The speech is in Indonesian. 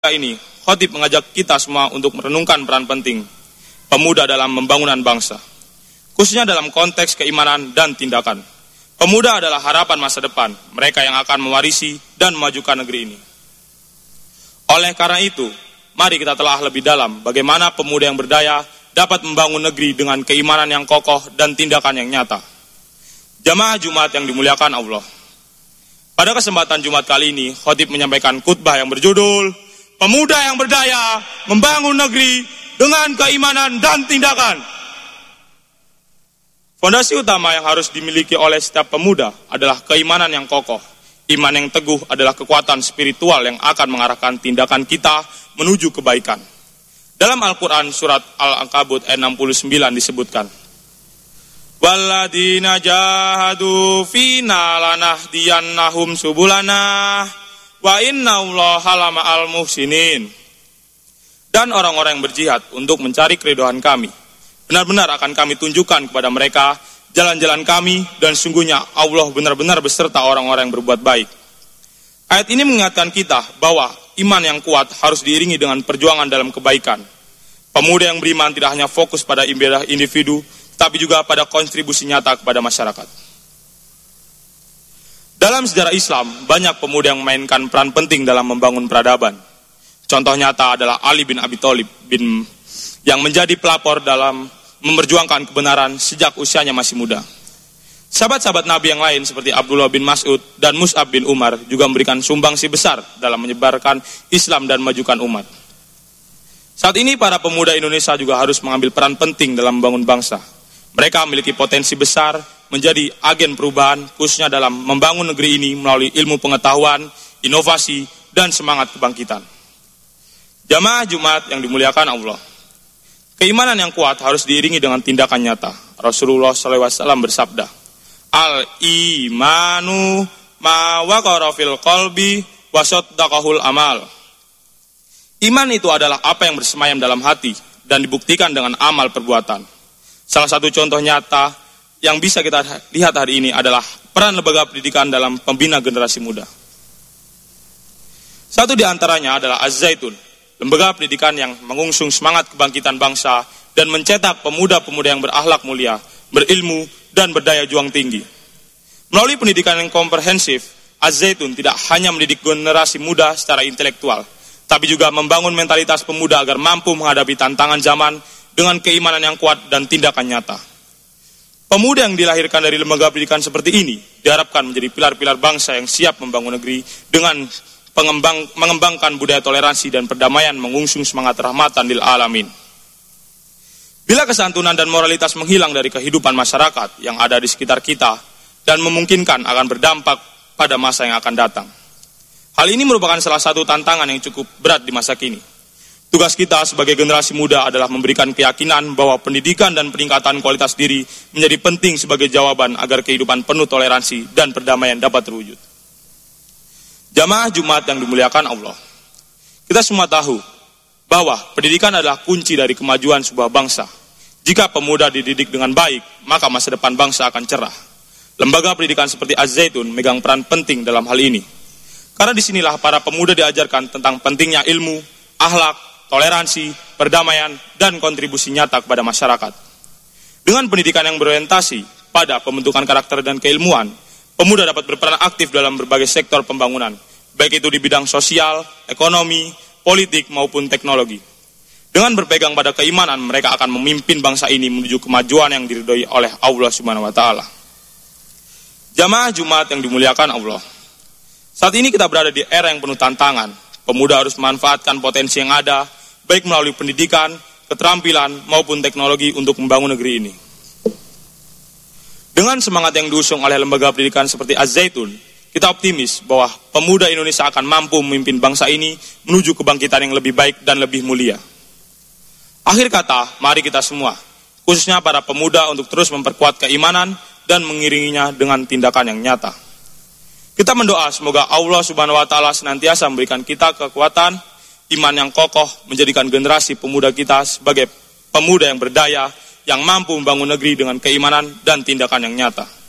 acara ini, khotib mengajak kita semua untuk merenungkan peran penting pemuda dalam pembangunan bangsa, khususnya dalam konteks keimanan dan tindakan. Pemuda adalah harapan masa depan, mereka yang akan mewarisi dan memajukan negeri ini. Oleh karena itu, mari kita telah lebih dalam bagaimana pemuda yang berdaya dapat membangun negeri dengan keimanan yang kokoh dan tindakan yang nyata. Jamaah Jumat yang dimuliakan Allah. Pada kesempatan Jumat kali ini, khotib menyampaikan khutbah yang berjudul Pemuda yang Berdaya Membangun Negeri dengan Keimanan dan Tindakan. Fondasi utama yang harus dimiliki oleh setiap pemuda adalah keimanan yang kokoh. Iman yang teguh adalah kekuatan spiritual yang akan mengarahkan tindakan kita menuju kebaikan. Dalam Al-Quran surat Al-Ankabut ayat 69 disebutkan, Walladina jahadu fina lanahdiyannahum subulana wa innallaha lama'al muhsinin. Dan orang-orang yang berjihad untuk mencari keridhaan kami, benar-benar akan kami tunjukkan kepada mereka jalan-jalan kami, dan sungguhnya Allah benar-benar beserta orang-orang yang berbuat baik. Ayat ini mengingatkan kita bahwa iman yang kuat harus diiringi dengan perjuangan dalam kebaikan. Pemuda yang beriman tidak hanya fokus pada ibadah individu, tapi juga pada kontribusi nyata kepada masyarakat. Dalam sejarah Islam, banyak pemuda yang memainkan peran penting dalam membangun peradaban. Contoh nyata adalah Ali bin Abi Thalib yang menjadi pelapor dalam memperjuangkan kebenaran sejak usianya masih muda. Sahabat-sahabat Nabi yang lain seperti Abdullah bin Mas'ud dan Mus'ab bin Umar juga memberikan sumbangsi besar dalam menyebarkan Islam dan memajukan umat. Saat ini para pemuda Indonesia juga harus mengambil peran penting dalam membangun bangsa. Mereka memiliki potensi besar menjadi agen perubahan, khususnya dalam membangun negeri ini melalui ilmu pengetahuan, inovasi, dan semangat kebangkitan. Jamaah Jumat yang dimuliakan Allah. Keimanan yang kuat harus diiringi dengan tindakan nyata. Rasulullah SAW bersabda, Al-imanu ma waqara fil qalbi wa saddaqahul amal. Iman itu adalah apa yang bersemayam dalam hati dan dibuktikan dengan amal perbuatan. Salah satu contoh nyata yang bisa kita lihat hari ini adalah peran lembaga pendidikan dalam pembina generasi muda. Satu di antaranya adalah Az-Zaitun, lembaga pendidikan yang mengusung semangat kebangkitan bangsa dan mencetak pemuda-pemuda yang berakhlak mulia, berilmu, dan berdaya juang tinggi. Melalui pendidikan yang komprehensif, Az-Zaitun tidak hanya mendidik generasi muda secara intelektual, tapi juga membangun mentalitas pemuda agar mampu menghadapi tantangan zaman dengan keimanan yang kuat dan tindakan nyata. Pemuda yang dilahirkan dari lembaga pendidikan seperti ini diharapkan menjadi pilar-pilar bangsa yang siap membangun negeri dengan mengembangkan budaya toleransi dan perdamaian, mengusung semangat rahmatan lil alamin. Bila kesantunan dan moralitas menghilang dari kehidupan masyarakat yang ada di sekitar kita dan memungkinkan akan berdampak pada masa yang akan datang. Hal ini merupakan salah satu tantangan yang cukup berat di masa kini. Tugas kita sebagai generasi muda adalah memberikan keyakinan bahwa pendidikan dan peningkatan kualitas diri menjadi penting sebagai jawaban agar kehidupan penuh toleransi dan perdamaian dapat terwujud. Jamaah Jumat yang dimuliakan Allah. Kita semua tahu bahwa pendidikan adalah kunci dari kemajuan sebuah bangsa. Jika pemuda dididik dengan baik, maka masa depan bangsa akan cerah. Lembaga pendidikan seperti Az-Zaitun memegang peran penting dalam hal ini. Karena disinilah para pemuda diajarkan tentang pentingnya ilmu, akhlak, toleransi, perdamaian, dan kontribusi nyata kepada masyarakat. Dengan pendidikan yang berorientasi pada pembentukan karakter dan keilmuan, pemuda dapat berperan aktif dalam berbagai sektor pembangunan, baik itu di bidang sosial, ekonomi, politik, maupun teknologi. Dengan berpegang pada keimanan, mereka akan memimpin bangsa ini menuju kemajuan yang diridhoi oleh Allah Subhanahu wa Ta'ala. Jamaah Jumat yang dimuliakan Allah. Saat ini kita berada di era yang penuh tantangan. Pemuda harus memanfaatkan potensi yang ada, baik melalui pendidikan, keterampilan, maupun teknologi untuk membangun negeri ini. Dengan semangat yang diusung oleh lembaga pendidikan seperti Az-Zaitun, kita optimis bahwa pemuda Indonesia akan mampu memimpin bangsa ini menuju kebangkitan yang lebih baik dan lebih mulia. Akhir kata, mari kita semua, khususnya para pemuda, untuk terus memperkuat keimanan dan mengiringinya dengan tindakan yang nyata. Kita mendoa semoga Allah Subhanahu wa Ta'ala senantiasa memberikan kita kekuatan, iman yang kokoh, menjadikan generasi pemuda kita sebagai pemuda yang berdaya, yang mampu membangun negeri dengan keimanan dan tindakan yang nyata.